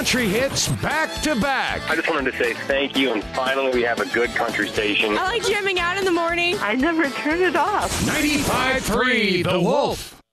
country hits back to back. I just wanted to say thank you, and finally we have a good country station. I like jamming out in the morning. I never turn it off. 95.3 The Wolf.